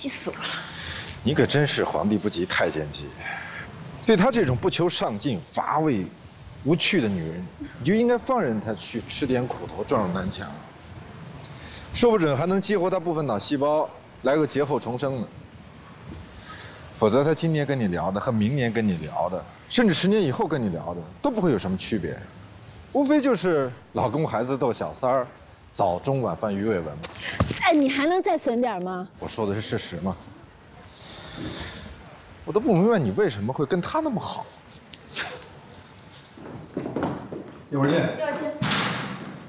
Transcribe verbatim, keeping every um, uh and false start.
气死我了！ 你可真是皇帝不急太监急。对她这种不求上进、乏味、无趣的女人，你就应该放任她去吃点苦头，撞撞南墙。说不准还能激活她部分脑细胞，来个劫后重生呢。否则，她今年跟你聊的和明年跟你聊的，甚至十年以后跟你聊的，都不会有什么区别，无非就是老公孩子逗小三儿，早中晚饭鱼尾纹。 哎，你还能再损点吗？ 我说的是事实嘛。我都不明白你为什么会跟他那么好。一会儿见。